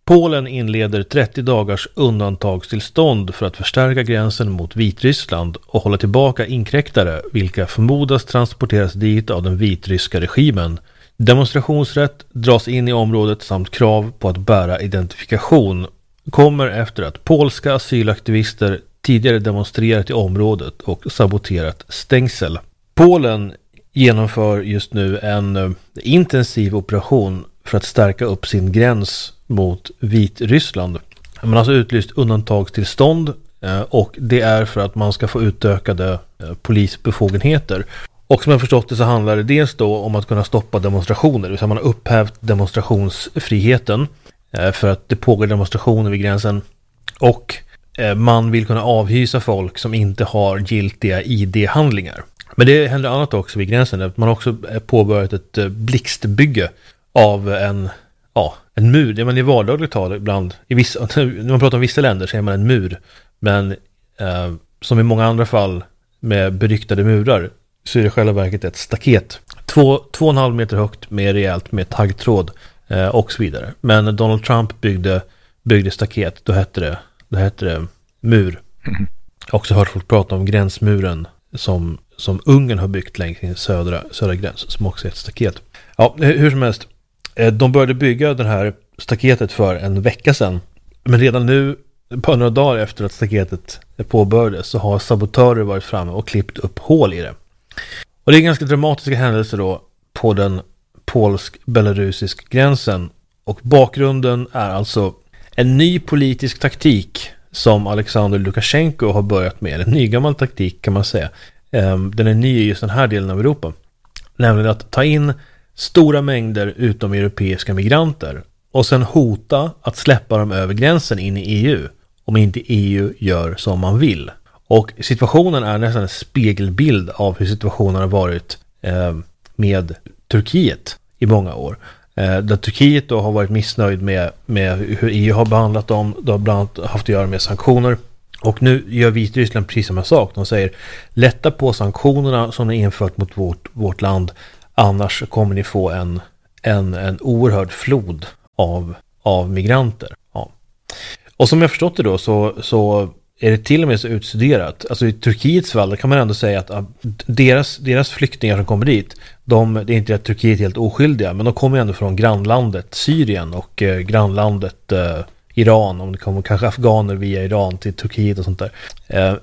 Polen inleder 30 dagars undantagstillstånd för att förstärka gränsen mot Vitryssland och hålla tillbaka inkräktare vilka förmodas transporteras dit av den vitryska regimen. Demonstrationsrätt dras in i området samt krav på att bära identifikation kommer efter att polska asylaktivister tidigare demonstrerat i området och saboterat stängsel. Polen genomför just nu en intensiv operation för att stärka upp sin gräns mot Vitryssland. Man har alltså utlyst undantagstillstånd och det är för att man ska få utökade polisbefogenheter. Och som jag förstått det så handlar det dels då om att kunna stoppa demonstrationer. Det vill säga man har upphävt demonstrationsfriheten för att det pågår demonstrationer vid gränsen. Och man vill kunna avhysa folk som inte har giltiga ID-handlingar. Men det händer annat också vid gränsen. Man har också påbörjat ett blixtbygge av en mur. Det är man i vardagligt tal ibland. När man pratar om vissa länder så är man en mur. Men som i många andra fall med beryktade murar så är det själva verket ett staket. 2,5 meter högt med rejält med taggtråd och så vidare. Men när Donald Trump byggde staket, då hette det mur. Jag har också hört folk prata om gränsmuren som Ungern har byggt längs sin södra gräns, som också är ett staket. Ja, hur som helst. De började bygga det här staketet för en vecka sedan. Men redan nu, på några dagar efter att staketet påbörjades, så har sabotörer varit framme och klippt upp hål i det. Och det är ganska dramatiska händelser då på den polsk-belarusisk gränsen. Och bakgrunden är alltså en ny politisk taktik som Alexander Lukasjenko har börjat med. En nygammal taktik kan man säga. Den är ny i just den här delen av Europa. Nämligen att ta in stora mängder utomeuropeiska migranter och sen hota att släppa dem över gränsen in i EU om inte EU gör som man vill. Och situationen är nästan en spegelbild av hur situationen har varit med Turkiet i många år. Där Turkiet då har varit missnöjd med hur EU har behandlat dem. Det har bland annat haft att göra med sanktioner. Och nu gör Vitryssland precis samma sak. De säger lätta på sanktionerna som är infört mot vårt land. Annars kommer ni få en oerhörd flod av migranter. Ja. Och som jag förstått det då så är det till och med så utstuderat. Alltså i Turkiets fall kan man ändå säga att deras flyktingar som kommer dit, det är inte att Turkiet är helt oskyldiga, men de kommer ändå från grannlandet Syrien och grannlandet Iran, om det kommer kanske afghaner via Iran till Turkiet och sånt där.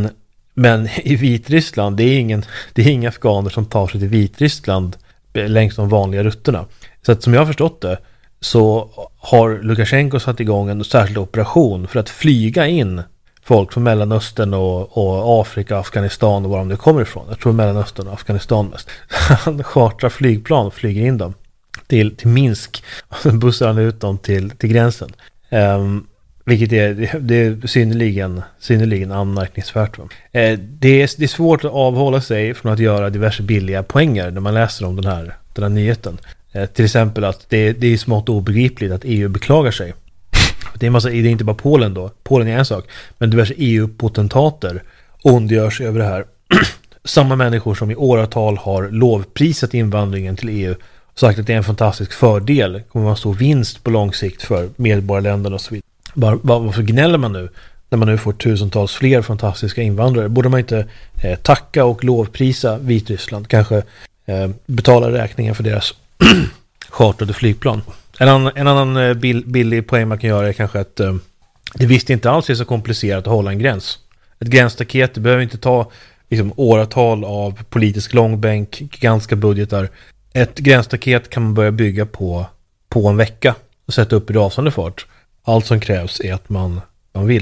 Men i Vitryssland, det är inga afghaner som tar sig till Vitryssland längs de vanliga rutterna. Så att som jag har förstått det så har Lukasjenko satt igång en särskild operation för att flyga in folk från Mellanöstern och Afrika, Afghanistan och var de nu kommer ifrån. Jag tror Mellanöstern och Afghanistan mest. Han chartrar flygplan och flyger in dem till Minsk och sen bussar han ut dem till gränsen. Vilket är synnerligen anmärkningsvärt. Det är svårt att avhålla sig från att göra diverse billiga poänger när man läser om den här nyheten. Till exempel att det är smått obegripligt att EU beklagar sig. Det är inte bara Polen då. Polen är en sak. Men diverse EU-potentater ondgör sig över det här. Samma människor som i åratal har lovprisat invandringen till EU och sagt att det är en fantastisk fördel. Det kommer vara en stor vinst på lång sikt för medborgarländerna och så vidare. Varför gnäller man nu när man nu får tusentals fler fantastiska invandrare? Borde man inte tacka och lovprisa Vitryssland? Kanske betala räkningen för deras chartrade flygplan? En annan billig poäng man kan göra är kanske att det visst inte alls är så komplicerat att hålla en gräns. Ett gränsstaket, det behöver inte ta åratal av politisk långbänk, gigantiska budgetar. Ett gränsstaket kan man börja bygga på en vecka och sätta upp i rasande fart. Allt som krävs är att man vill.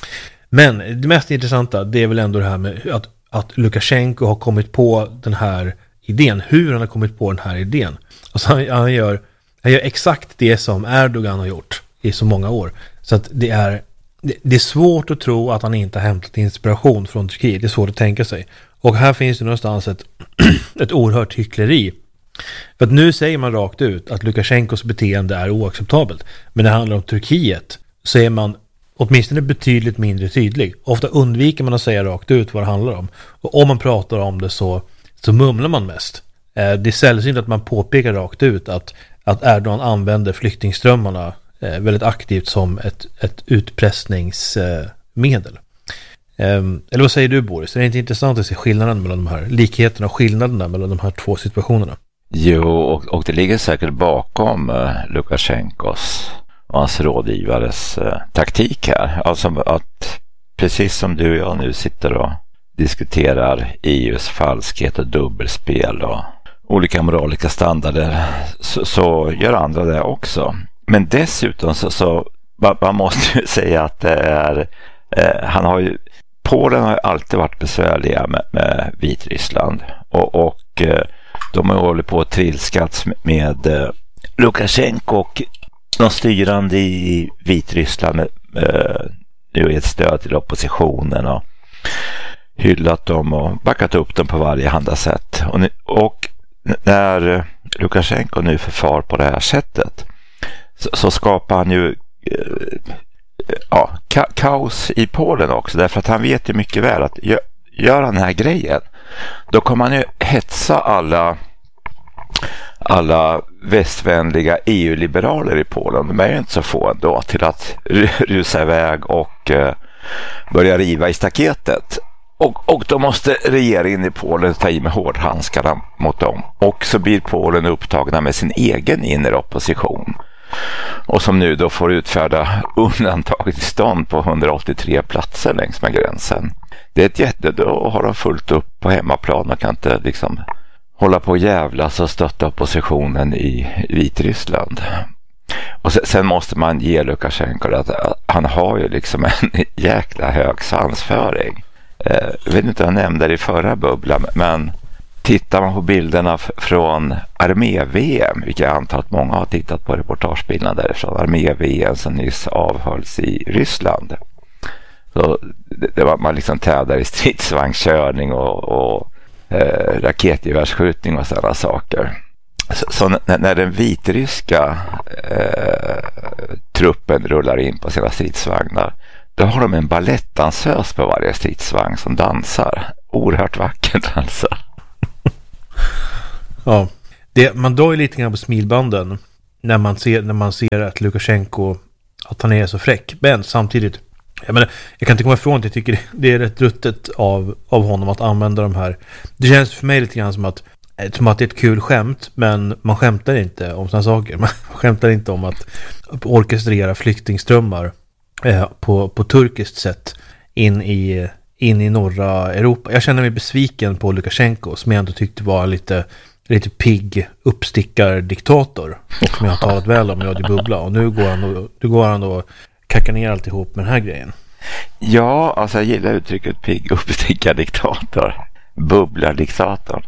Men det mest intressanta, det är väl ändå det här med att Lukasjenko har kommit på den här idén. Hur han har kommit på den här idén. Alltså han gör exakt det som Erdogan har gjort i så många år. Så att det är svårt att tro att han inte har hämtat inspiration från Turkiet. Det är svårt att tänka sig. Och här finns det någonstans ett oerhört hyckleri. För att nu säger man rakt ut att Lukasjenkos beteende är oacceptabelt. Men när det handlar om Turkiet så är man åtminstone betydligt mindre tydlig. Ofta undviker man att säga rakt ut vad det handlar om. Och om man pratar om det så mumlar man mest. Det är sällsynt att man påpekar rakt ut att Erdogan använder flyktingströmmarna väldigt aktivt som ett utpressningsmedel. Eller vad säger du, Boris? Är det inte intressant att se skillnaden mellan de här likheterna och skillnaderna mellan de här två situationerna? Jo, och det ligger säkert bakom Lukasjenkos och hans rådgivares taktik här. Alltså att precis som du och jag nu sitter och diskuterar EUs falskhet och dubbelspel och olika moraliska standarder, så gör andra det också. Men dessutom så man måste ju säga att det är Polen har ju alltid varit besvärliga med Vitryssland och de har hållit på att trilskats med Lukasjenko och de styrande i Vitryssland nu gett stöd till oppositionen och hyllat dem och backat upp dem på varje handa sätt. Och när Lukasjenko nu förfar på det här sättet så skapar han ju kaos i Polen också, därför att han vet ju mycket väl att gör han den här grejen, då kommer han ju hetsa alla västvänliga EU-liberaler i Polen, de är ju inte så få ändå, till att rusa iväg och börja riva i staketet. Och då måste regeringen i Polen ta i med hårdhandskarna mot dem. Och så blir Polen upptagna med sin egen inre opposition. Och som nu då får utfärda undantagstillstånd på 183 platser längs med gränsen. Det är då har de fullt upp på hemmaplan och kan inte liksom hålla på och jävlas och stötta oppositionen i Vitryssland. Och sen måste man ge Lukasjenko att han har ju liksom en jäkla hög svansföring. Jag vet inte om jag nämnde det i förra bubblan, men tittar man på bilderna från armé-VM, vilket jag antar att många har tittat på reportagebilderna därifrån, armé-VM som nyss avhölls i Ryssland. Så det var man liksom tävlar i stridsvagnskörning och raketgevärsskjutning och sådana saker. Så när den vitryska truppen rullar in på sina stridsvagnar, då har de en balettdansös på varje stridsvagn som dansar. Oerhört vackert alltså. Ja, man drar ju lite grann på smilbanden när man ser att Lukasjenko, att han är så fräck. Men samtidigt, jag kan inte komma ifrån att jag tycker det är rätt ruttet av honom att använda de här. Det känns för mig lite grann som att det är ett kul skämt, men man skämtar inte om sådana saker. Man skämtar inte om att orkestrera flyktingströmmar på turkiskt sätt in i norra Europa. Jag känner mig besviken på Lukasjenko, som jag ändå tyckte var lite pigg uppstickardiktator, som jag har talat väl om i Radio Bubbla, och nu går han då kacka ner alltihop med den här grejen. Ja, alltså jag gillar uttrycket pigg uppstickardiktator, bubblardiktator.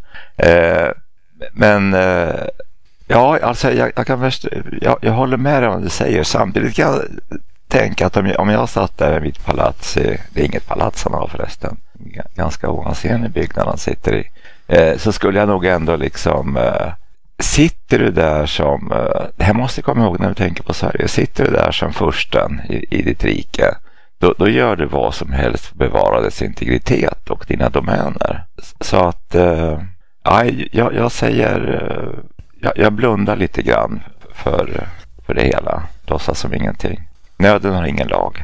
Ja, alltså jag kan jag håller med dig om vad du säger. Samtidigt kan jag tänka att om jag satt där i mitt palats, det är inget palats han har förresten, ganska oansenlig byggnad han sitter i, så skulle jag nog ändå liksom sitter du där som, det här måste jag komma ihåg när du tänker på Sverige, sitter du där som fursten i ditt rike, då gör du vad som helst för att bevara dess integritet och dina domäner. Så att jag säger, jag blundar lite grann för det hela, låtsas som ingenting. Nöden har ingen lag.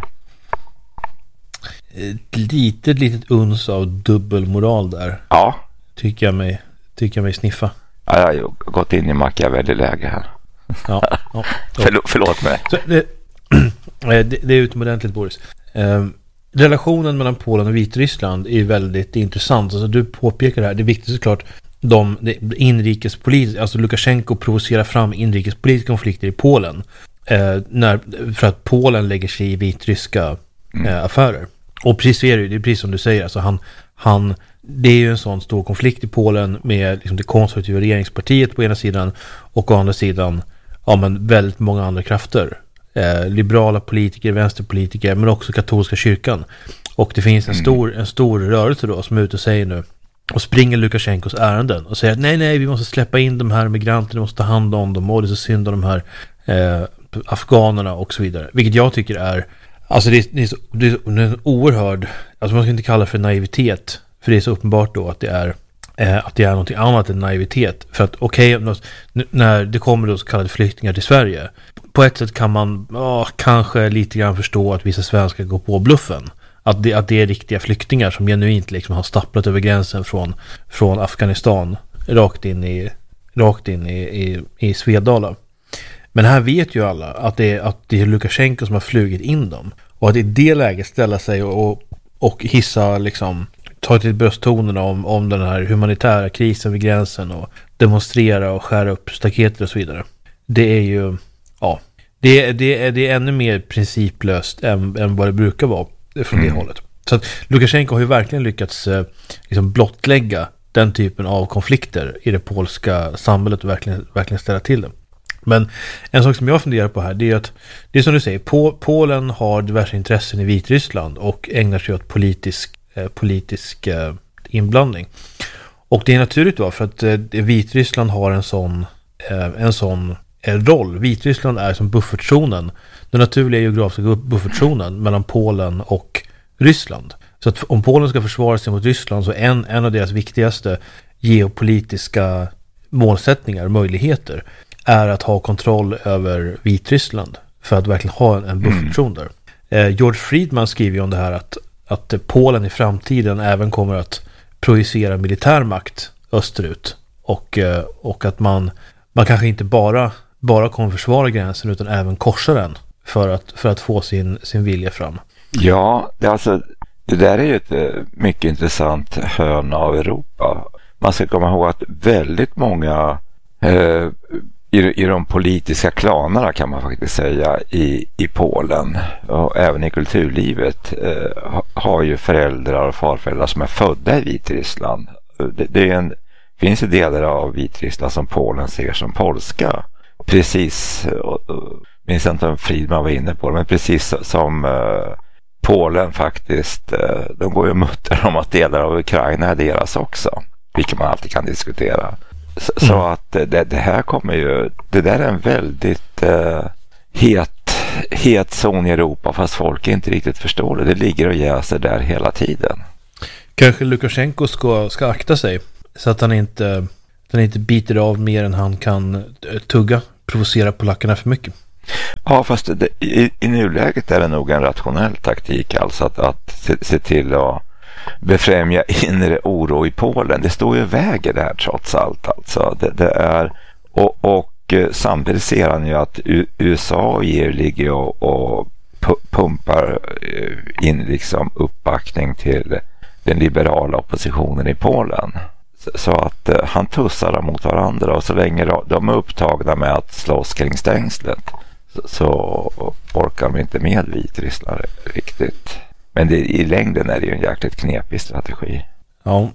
Ett litet uns av dubbelmoral där. Ja. Tycker jag mig sniffa. Ja, jag har ju gått in i Machiavelli-läge här. Ja. Förlåt mig. Så det är utomordentligt, Boris. Relationen mellan Polen och Vitryssland är väldigt intressant. Alltså, du påpekar det här. Det är viktigt såklart. Alltså Lukasjenko provocerar fram inrikespolitiska konflikter i Polen. För att Polen lägger sig i vitryska affärer. Och precis är det är precis som du säger, alltså det är ju en sån stor konflikt i Polen med liksom det konservativa regeringspartiet på ena sidan och å andra sidan väldigt många andra krafter. Liberala politiker, vänsterpolitiker, men också katolska kyrkan. Och det finns en stor rörelse då som är ute och säger nu och springer Lukasjenkos ärenden och säger att nej, vi måste släppa in de här migranterna, vi måste ta hand om dem, och det är så synd om de här afghanerna och så vidare. Vilket jag tycker är, alltså det är en oerhörd, alltså man ska inte kalla det för naivitet, för det är så uppenbart då att det är att det är något annat än naivitet. För att när det kommer då så kallade flyktingar till Sverige, på ett sätt kan man kanske lite grann förstå att vissa svenskar går på bluffen. Att det är riktiga flyktingar som genuint liksom har stapplat över gränsen från Afghanistan rakt in i Svedala. Men här vet ju alla att det är Lukasjenko som har flugit in dem. Och att i det läget ställa sig och hissa liksom, ta till brösttonerna om den här humanitära krisen vid gränsen och demonstrera och skära upp staketer och så vidare. Det är ju, det är ännu mer principlöst än vad det brukar vara från det hållet. Så att Lukasjenko har ju verkligen lyckats liksom blottlägga den typen av konflikter i det polska samhället och verkligen ställa till det. Men en sak som jag funderar på här, det är att det är som du säger, Polen har diverse intressen i Vitryssland och ägnar sig åt politisk inblandning. Och det är naturligt då, för att Vitryssland har en sån roll. Vitryssland är som buffertzonen, den naturliga geografiska buffertzonen mellan Polen och Ryssland. Så att om Polen ska försvara sig mot Ryssland, så en av deras viktigaste geopolitiska målsättningar och möjligheter är att ha kontroll över Vitryssland för att verkligen ha en buffertzon där. George Friedman skriver ju om det här att Polen i framtiden även kommer att projicera militärmakt österut och att man kanske inte bara kommer försvara gränsen utan även korsa den för att få sin vilja fram. Ja, det där är ju ett mycket intressant hörn av Europa. Man ska komma ihåg att väldigt många i de politiska klanerna, kan man faktiskt säga, i Polen och även i kulturlivet har ju föräldrar och farföräldrar som är födda i Vitryssland. Det finns ju delar av Vitryssland som Polen ser som polska. Precis, minns inte om Friedman var inne på det, men precis som Polen faktiskt, de går ju mutter om att delar av Ukraina är deras också, vilket man alltid kan diskutera. Så att det här kommer ju, det där är en väldigt het zon i Europa, fast folk inte riktigt förstår det. Det ligger och jäser där hela tiden. Kanske Lukasjenko ska akta sig så att han inte biter av mer än han kan tugga, provocera polackerna för mycket. Ja, fast i nuläget är det nog en rationell taktik, alltså att se till att befrämja inre oro i Polen. Det står ju väger där trots allt. Alltså. Det är, och samtidigt ser han ju att USA och EU ligger och pumpar in liksom uppbackning till den liberala oppositionen i Polen. Så att han tussar dem mot varandra, och så länge de är upptagna med att slåss kring stängslet så orkar de inte med Vitryssland riktigt. Men i längden är det ju en jäkligt knepig strategi. Ja,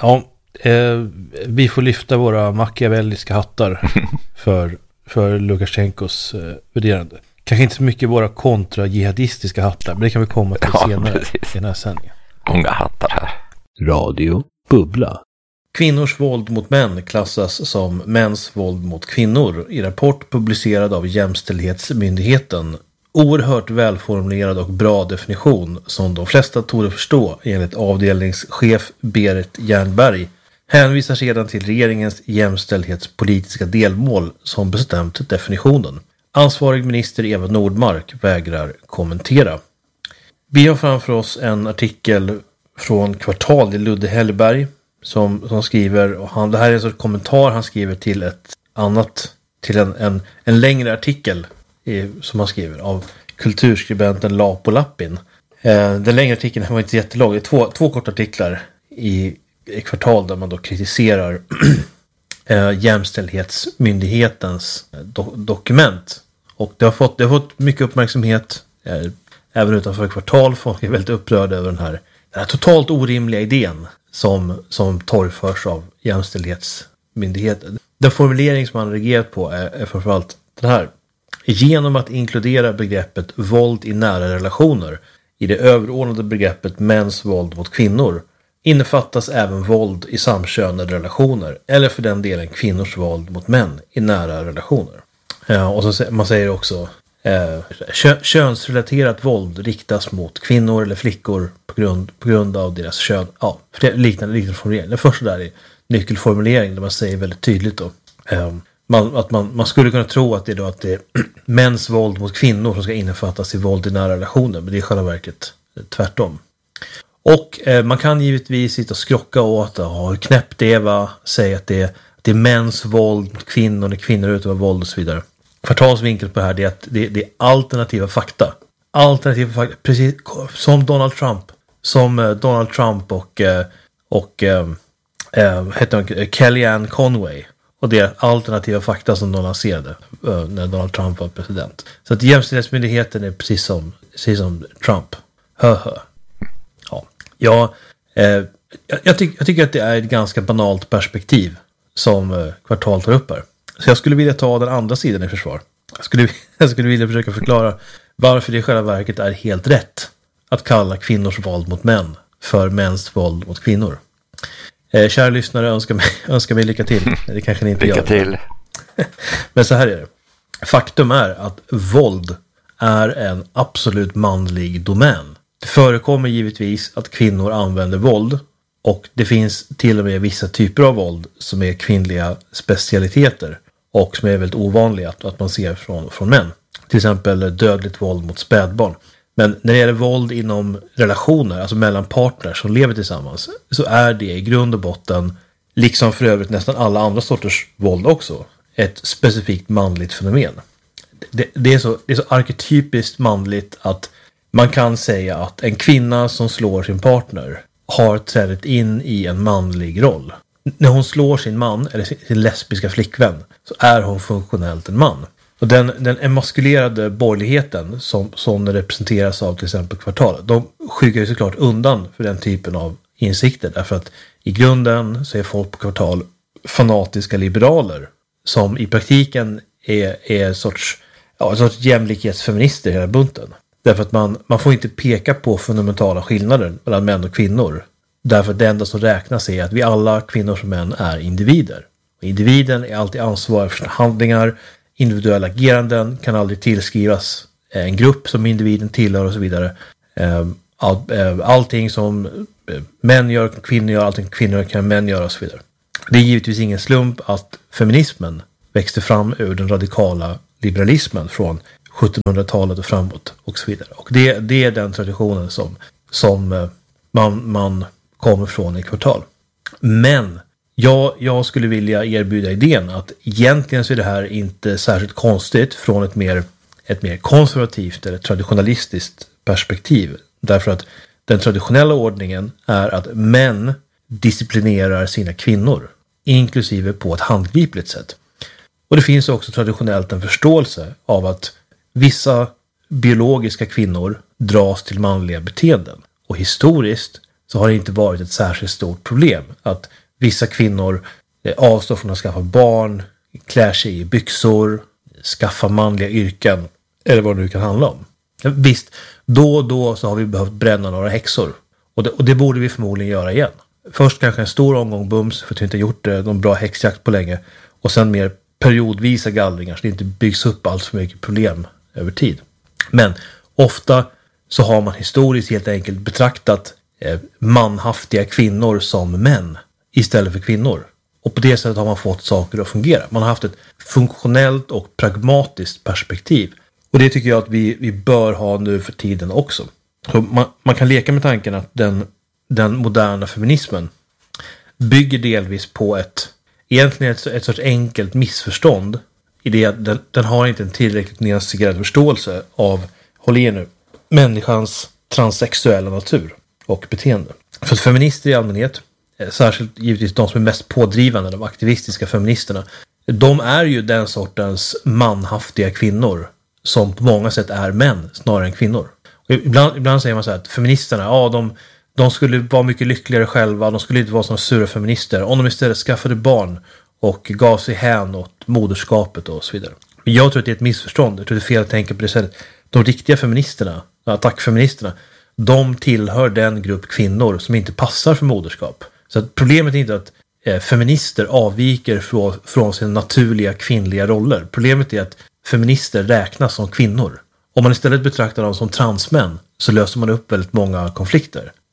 vi får lyfta våra machiavelliska hattar för Lukasjenkos värderande. Kanske inte så mycket våra kontra-jihadistiska hattar, men det kan vi komma till senare i den här sändningen. Många hattar här. Radio Bubbla. Kvinnors våld mot män klassas som mäns våld mot kvinnor i rapport publicerad av Jämställdhetsmyndigheten. Oerhört välformulerad och bra definition som de flesta torde förstå enligt avdelningschef Berit Jernberg hänvisar sedan till regeringens jämställdhetspolitiska delmål som bestämt definitionen. Ansvarig minister Eva Nordmark vägrar kommentera. Vi har framför oss en artikel från Kvartal i Ludde Hellberg som skriver, och det här är en sorts kommentar han skriver till en längre artikel som han skriver av kulturskribenten Lapo Lappin. Den längre artikeln var inte jättelång. Det är två korta artiklar i Kvartal där man då kritiserar Jämställdhetsmyndighetens dokument. Och det har fått mycket uppmärksamhet även utanför Kvartal. Folk är väldigt upprörda över den här totalt orimliga idén som torgförs av Jämställdhetsmyndigheten. Den formulering som man har reagerat på är framförallt den här. Genom att inkludera begreppet våld i nära relationer i det överordnade begreppet mäns våld mot kvinnor innefattas även våld i samkönade relationer eller för den delen kvinnors våld mot män i nära relationer. Och så man säger också könsrelaterat våld riktas mot kvinnor eller flickor på grund av deras kön. Ja, liknande formulering. Den första där är nyckelformulering där man säger väldigt tydligt då. Man skulle kunna tro att det är mäns våld mot kvinnor som ska innefattas i våld i nära relationer, men det är i själva verket tvärtom. Och man kan givetvis sitta och skrocka åt och knäppt Eva, säga att det är mäns våld mot kvinnor när kvinnor utövar våld och så vidare. Kvartalsvinkel på det här är att det är alternativa fakta. Alternativa fakta, precis som Donald Trump och Kellyanne Conway. Och det är alternativa fakta som de lanserade när Donald Trump var president. Så att jämställdhetsmyndigheten är precis som Trump. Ja. Jag tycker att det är ett ganska banalt perspektiv som Kvartal tar upp här. Så jag skulle vilja ta den andra sidan i försvar. Jag skulle vilja försöka förklara varför det i själva verket är helt rätt att kalla kvinnors våld mot män för mäns våld mot kvinnor. Kära lyssnare, önskar mig lycka till. Det kanske ni inte gör. Lycka till. Men så här är det. Faktum är att våld är en absolut manlig domän. Det förekommer givetvis att kvinnor använder våld, och det finns till och med vissa typer av våld som är kvinnliga specialiteter och som är väldigt ovanliga att man ser från män. Till exempel dödligt våld mot spädbarn. Men när det gäller våld inom relationer, alltså mellan partners som lever tillsammans, så är det i grund och botten, liksom för övrigt nästan alla andra sorters våld också, ett specifikt manligt fenomen. Det är så arketypiskt manligt att man kan säga att en kvinna som slår sin partner har trätt in i en manlig roll. När hon slår sin man eller sin lesbiska flickvän så är hon funktionellt en man. Och den emaskulerade borgerligheten som representeras av till exempel Kvartal, de skyggar ju såklart undan för den typen av insikter, därför att i grunden så är folk på Kvartal fanatiska liberaler som i praktiken är en sorts jämlikhetsfeminister i hela bunten. Därför att man får inte peka på fundamentala skillnader mellan män och kvinnor. Därför att det enda som räknas är att vi alla, kvinnor som män, är individer. Och individen är alltid ansvarig för sina handlingar. Individuella ageranden kan aldrig tillskrivas en grupp som individen tillhör och så vidare. Allting som män gör kan kvinnor göra, allting kvinnor kan män göra och så vidare. Det är givetvis ingen slump att feminismen växte fram ur den radikala liberalismen från 1700-talet och framåt och så vidare. Och det är den traditionen som man kommer från i Kvartal. Men jag skulle vilja erbjuda idén att egentligen så är det här inte särskilt konstigt från ett mer konservativt eller traditionalistiskt perspektiv. Därför att den traditionella ordningen är att män disciplinerar sina kvinnor, inklusive på ett handgripligt sätt. Och det finns också traditionellt en förståelse av att vissa biologiska kvinnor dras till manliga beteenden. Och historiskt så har det inte varit ett särskilt stort problem att vissa kvinnor avstår från att skaffa barn, klär sig i byxor, skaffa manliga yrken eller vad det nu kan handla om. Visst, då och då så har vi behövt bränna några häxor. Och det borde vi förmodligen göra igen. Först kanske en stor omgång bums för att vi inte gjort någon bra häxjakt på länge. Och sen mer periodvisa gallringar så det inte byggs upp allt för mycket problem över tid. Men ofta så har man historiskt helt enkelt betraktat manhaftiga kvinnor som män istället för kvinnor. Och på det sättet har man fått saker att fungera. Man har haft ett funktionellt och pragmatiskt perspektiv. Och det tycker jag att vi bör ha nu för tiden också. Så man kan leka med tanken att den moderna feminismen bygger delvis på egentligen ett sorts enkelt missförstånd i det att den har inte en tillräckligt nyanserad förståelse av, håll i er nu, människans transsexuella natur och beteende. För att feminister i allmänhet, särskilt givetvis de som är mest pådrivande, de aktivistiska feministerna, de är ju den sortens manhaftiga kvinnor som på många sätt är män snarare än kvinnor. Och ibland säger man så här att feministerna, de skulle vara mycket lyckligare själva, de skulle inte vara såna sura feminister om de istället skaffade barn och gav sig hän åt moderskapet och så vidare. Men jag tror att det är ett missförstånd, jag tror det är fel att tänka på det sättet. De riktiga feministerna, attackfeministerna, de tillhör den grupp kvinnor som inte passar för moderskap. Så att problemet är inte att feminister avviker från sina naturliga kvinnliga roller. Problemet är att feminister räknas som kvinnor. Om man istället betraktar dem som transmän så löser man upp väldigt många konflikter.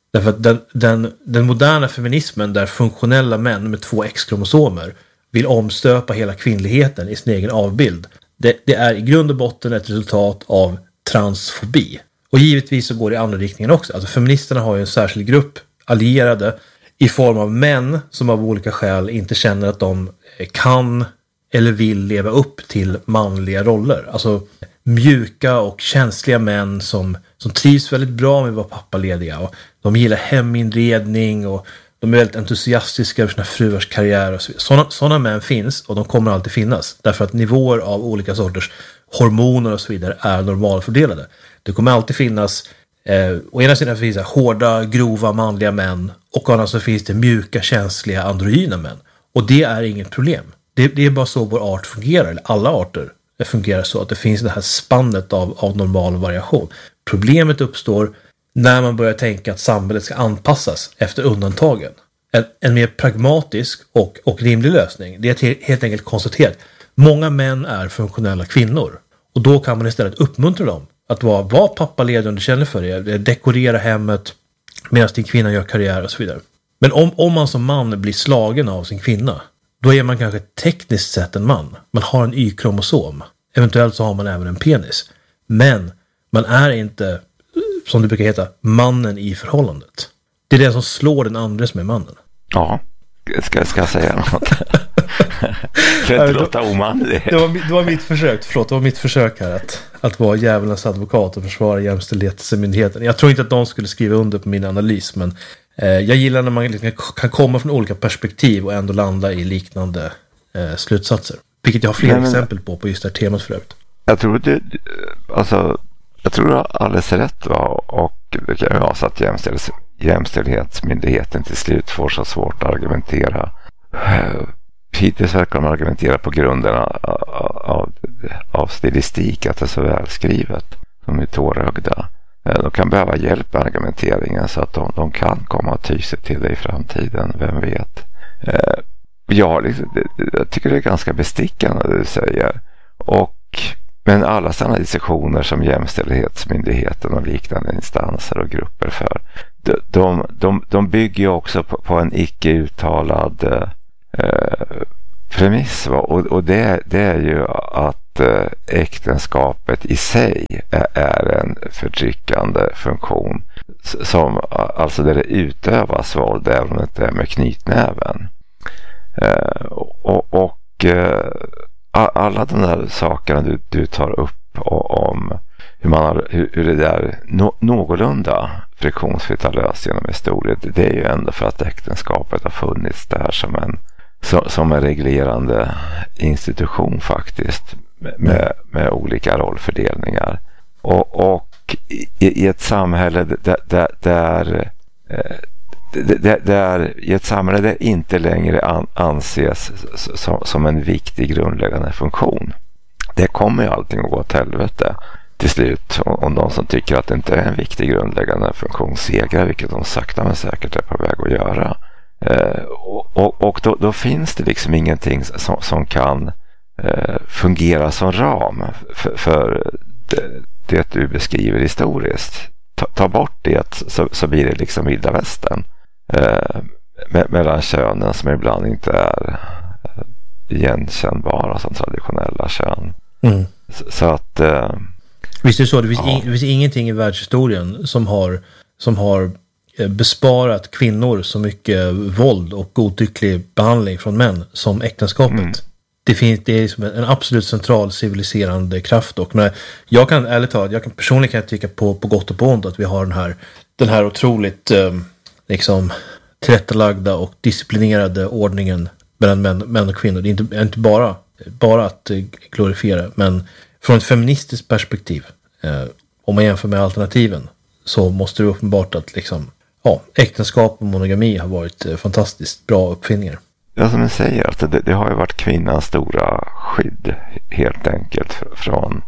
Därför att den moderna feminismen där funktionella män med 2 X-kromosomer vill omstöpa hela kvinnligheten i sin egen avbild. Det är i grund och botten ett resultat av transfobi. Och givetvis så går det i andra riktningen också. Alltså feministerna har ju en särskild grupp allierade i form av män som av olika skäl inte känner att de kan eller vill leva upp till manliga roller. Alltså mjuka och känsliga män som trivs väldigt bra med att vara pappalediga. Och de gillar heminredning och de är väldigt entusiastiska över sina fruars karriär. Och så. Sådana män finns och de kommer alltid finnas. Därför att nivåer av olika sorters hormoner och så vidare är normalfördelade. Det kommer alltid finnas, å ena sidan finns det hårda, grova manliga män och å andra sidan finns det mjuka, känsliga, androgyna män. Och det är inget problem. Det är bara så vår art fungerar, eller alla arter fungerar så att det finns det här spannet av normal variation. Problemet uppstår när man börjar tänka att samhället ska anpassas efter undantagen. En mer pragmatisk och rimlig lösning, det är helt enkelt konstaterat. Många män är funktionella kvinnor och då kan man istället uppmuntra dem att vara pappaledig om du känner för det, dekorera hemmet medan din kvinna gör karriär och så vidare. Men om man som man blir slagen av sin kvinna, då är man kanske tekniskt sett en man. Man har en Y-kromosom. Eventuellt så har man även en penis. Men man är inte, som det brukar heta, mannen i förhållandet. Det är den som slår den andra som är mannen. Ja, ska jag säga något? För att låta omanlig. Det var mitt försök, förlåt. Det var mitt försök här att vara djävulens advokat och försvara jämställdhetsmyndigheten. Jag tror inte att de skulle skriva under på min analys, men jag gillar när man liksom kan komma från olika perspektiv och ändå landa i liknande slutsatser. Vilket jag har flera exempel på just det här temat förut. Jag tror du har alldeles rätt, va? Och det kan ju vara så att jämställdhetsmyndigheten till slut får så svårt att argumentera. Hittills verkar de argumentera på grunden av stilistik, att det är så välskrivet. De är tårögda. De kan behöva hjälp med argumenteringen så att de kan komma att ty sig till det i framtiden, vem vet. Jag tycker det är ganska bestickande det du säger. Men alla sådana diskussioner som jämställdhetsmyndigheten och liknande instanser och grupper för, de bygger ju också på en icke uttalad premiss. Och det är ju att äktenskapet i sig är en förtryckande funktion, som alltså där det utövas våld även om det inte är med knytnäven. Alla de där sakerna du tar upp om hur det där någorlunda friktionsfritt har löst genom historien, det är ju ändå för att äktenskapet har funnits där som en reglerande institution faktiskt, med olika rollfördelningar. Och i ett samhälle där i ett samhälle där inte längre anses som en viktig grundläggande funktion, det kommer ju allting att gå åt helvete till slut, om de som tycker att det inte är en viktig grundläggande funktion segrar, vilket de sakta men säkert är på väg att göra. Och då finns det liksom ingenting som kan fungera som ram för det du beskriver historiskt. Ta bort det, så blir det liksom vilda västern mellan könen som ibland inte är igenkännbara som traditionella kön. Så att visst är det så, det finns ingenting i världshistorien som har besparat kvinnor så mycket våld och godtycklig behandling från män som äktenskapet. Det är liksom en absolut central civiliserande kraft. Och jag kan ärligt talat, personligen tycka på gott och på ont att vi har den här otroligt liksom tillrättalagda och disciplinerade ordningen mellan män och kvinnor. Det är inte bara att glorifiera, men från ett feministiskt perspektiv, om man jämför med alternativen, så måste det uppenbart att liksom, äktenskap och monogami har varit fantastiskt bra uppfinningar. Ja, som jag säger, alltså det har ju varit kvinnans stora skydd helt enkelt från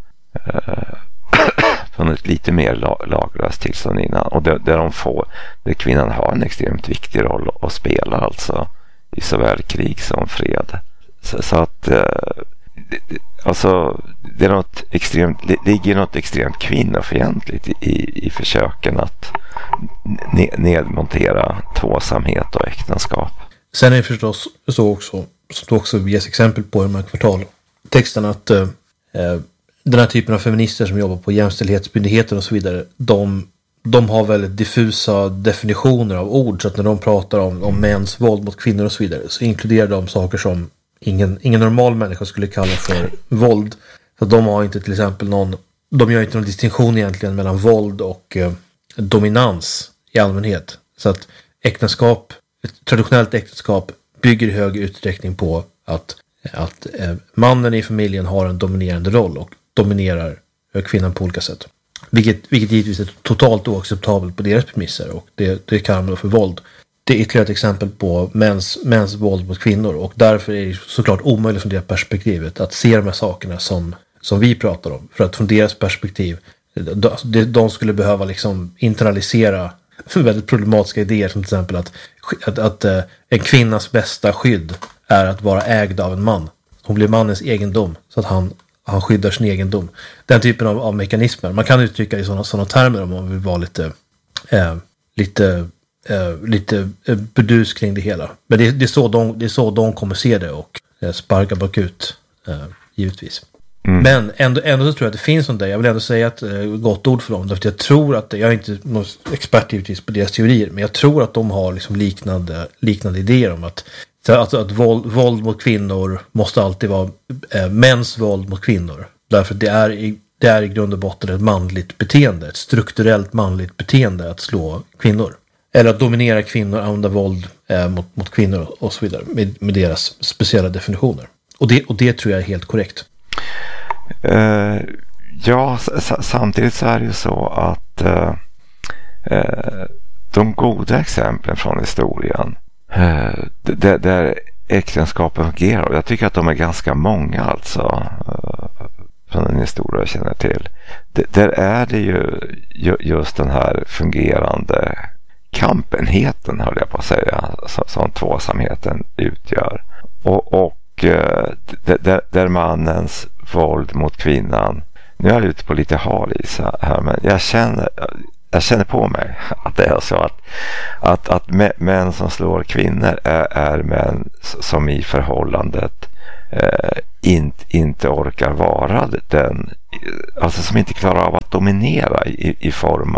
ett lite mer laglöst tillstånd innan. Och där kvinnan har en extremt viktig roll att spela, alltså i såväl krig som fred. Så att alltså det är ligger något extremt kvinnofientligt i försöken nedmontera tvåsamhet och äktenskap. Sen är det förstås så också, som det också ges exempel på i de här kvartaltexterna, att den här typen av feminister som jobbar på jämställdhetsmyndigheter och så vidare, de har väldigt diffusa definitioner av ord, så att när de pratar om mäns våld mot kvinnor och så vidare, så inkluderar de saker som ingen normal människa skulle kalla för våld. Så de har inte till exempel de gör inte någon distinktion egentligen mellan våld och dominans i allmänhet. Så att ett traditionellt äktenskap bygger i hög utsträckning på att mannen i familjen har en dominerande roll och dominerar kvinnan på olika sätt. Vilket givetvis är totalt oacceptabelt på deras premisser, och det kallar man då för våld. Det är ytterligare ett exempel på mäns våld mot kvinnor, och därför är det såklart omöjligt från det perspektivet att se de här sakerna som vi pratar om. För att från deras perspektiv, de skulle behöva liksom internalisera väldigt problematiska idéer, som till exempel att en kvinnas bästa skydd är att vara ägd av en man. Hon blir mannens egendom, så att han skyddar sin egendom. Den typen av mekanismer. Man kan uttrycka i sådana termer om man vill vara lite burdus kring det hela. Men det är så de kommer se det och sparka bakut, givetvis. Mm. Men ändå så tror jag att det finns sånt där. Jag vill ändå säga ett gott ord för dem. Därför jag tror att, jag är inte någon expert givetvis på deras teorier, men jag tror att de har liksom liknande idéer om att våld mot kvinnor måste alltid vara mäns våld mot kvinnor. Därför det är i grund och botten ett manligt beteende, ett strukturellt manligt beteende att slå kvinnor. Eller att dominera kvinnor, använda våld mot kvinnor och så vidare, med deras speciella definitioner. Och det tror jag är helt korrekt. Ja, samtidigt så är det ju så att de goda exemplen från historien, där äktenskapen fungerar, och jag tycker att de är ganska många alltså, från den historia jag känner till, där är det ju just den här fungerande kampenheten, höll jag på att säga, som tvåsamheten utgör, och där mannens våld mot kvinnan, nu är jag ute på lite hal is här, men jag känner på mig att det är så att män som slår kvinnor är män som i förhållandet inte orkar vara den, alltså som inte klarar av att dominera i form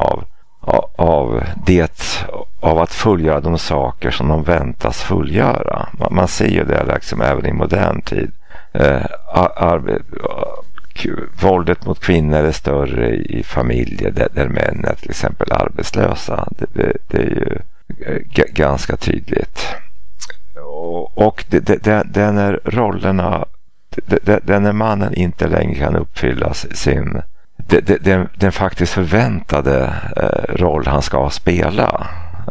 av att fullgöra de saker som de väntas fullgöra. Man ser ju det liksom även i modern tid. Våldet mot kvinnor är större i familjer där män är till exempel arbetslösa. Det är ju ganska tydligt. Och den är rollerna, den är mannen inte längre kan uppfylla sin den faktiskt förväntade roll han ska spela,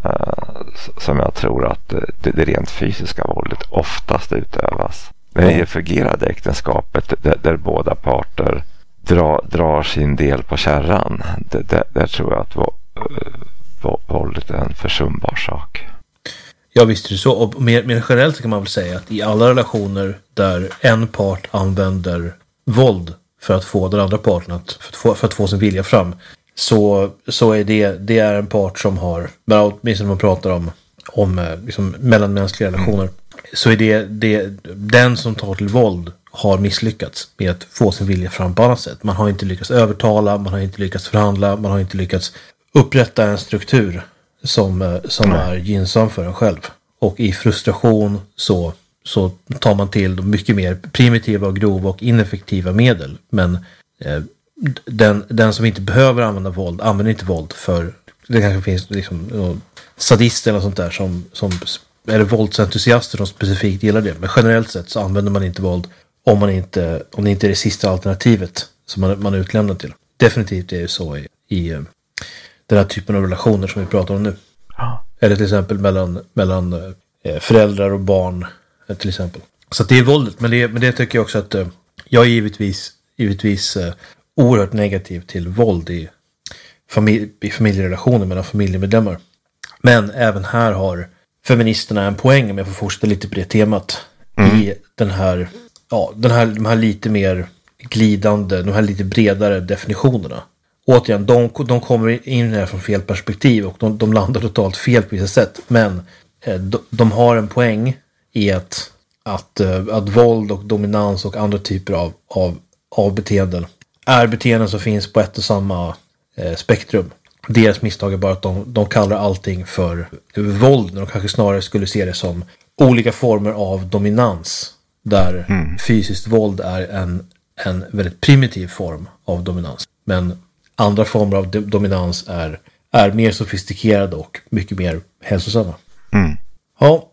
som jag tror att det rent fysiska våldet oftast utövas. Men i det fungerande äktenskapet där båda parter drar sin del på kärran, där tror jag att våldet är en försumbar sak. Ja, visst är det så. Och mer generellt kan man väl säga att i alla relationer där en part använder våld för att få den andra parten för att få sin vilja fram, så är det är en part som har, åtminstone när man pratar om liksom mellanmänskliga relationer, så är det den som tar till våld har misslyckats med att få sin vilja fram på annat sätt. Man har inte lyckats övertala, man har inte lyckats förhandla, man har inte lyckats upprätta en struktur som är gynnsam för en själv. Och i frustration så tar man till de mycket mer primitiva och grova och ineffektiva medel. Men den som inte behöver använda våld använder inte våld, för det kanske finns liksom sadister eller sånt där som eller våldsentusiaster som specifikt gillar det. Men generellt sett så använder man inte våld om det inte är det sista alternativet som man är utlämnad till. Definitivt är det så i den här typen av relationer som vi pratar om nu. Ja. Eller till exempel mellan föräldrar och barn till exempel. Så att det är våldet, men det tycker jag också att jag är givetvis oerhört negativ till våld i familjerelationer mellan familjemedlemmar. Men även här har feministerna en poäng, om jag får fortsätta lite på det temat, i de här lite mer glidande, de här lite bredare definitionerna. återigen, de kommer in här från fel perspektiv och de landar totalt fel på vissa sätt. Men de har en poäng i att våld och dominans och andra typer av beteenden är beteenden som finns på ett och samma spektrum. Deras misstag är bara att de kallar allting för våld när de kanske snarare skulle se det som olika former av dominans. Där fysiskt våld är en väldigt primitiv form av dominans. Men andra former av dominans är mer sofistikerade och mycket mer hälsosamma. Ja,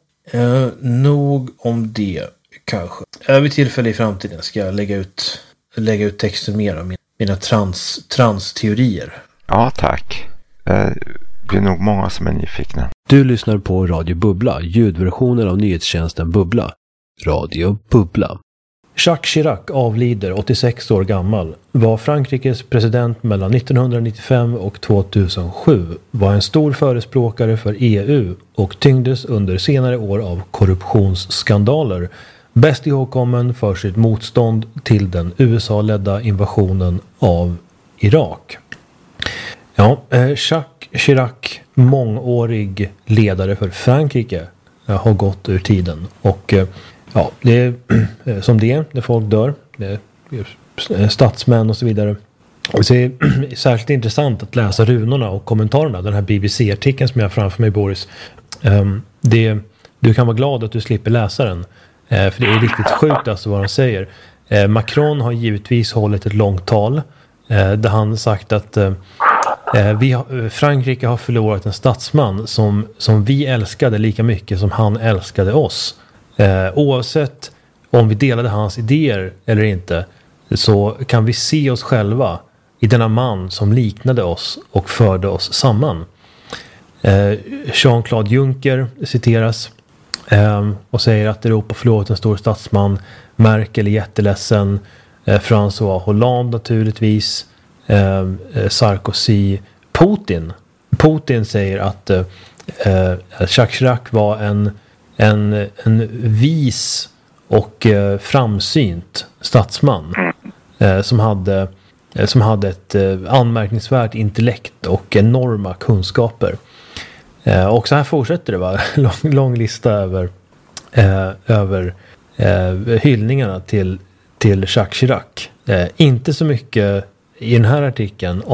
nog om det kanske. Vid tillfälle i framtiden ska jag lägga ut texten mer om mina transteorier. Ja, tack. Det blir nog många som är nyfikna. Du lyssnar på Radio Bubbla, ljudversionen av nyhetstjänsten Bubbla. Radio Bubbla. Jacques Chirac avlider 86 år gammal. Var Frankrikes president mellan 1995 och 2007. Var en stor förespråkare för EU och tyngdes under senare år av korruptionsskandaler. Bäst ihågkommen för sitt motstånd till den USA-ledda invasionen av Irak. Ja, Jacques Chirac, mångårig ledare för Frankrike, har gått ur tiden. Och ja, det är som det är när folk dör. Det är statsmän och så vidare. Och det är särskilt intressant att läsa runorna och kommentarerna. Den här BBC-artikeln som jag har framför mig, Boris. Du kan vara glad att du slipper läsa den. För det är riktigt sjukt alltså vad han säger. Macron har givetvis hållit ett långt tal. Där han sagt att Frankrike har förlorat en statsman som vi älskade lika mycket som han älskade oss. Oavsett om vi delade hans idéer eller inte, så kan vi se oss själva i denna man som liknade oss och förde oss samman. Jean-Claude Juncker citeras och säger att Europa förlorat en stor statsman. Merkel är jätteledsen. François Hollande naturligtvis. Sarkozy. Putin säger att Jacques Chirac var en vis och framsynt statsman som hade ett anmärkningsvärt intellekt och enorma kunskaper. Och så här fortsätter det, va? Lång lista över hyllningarna till Jacques Chirac. Inte så mycket i den här artikeln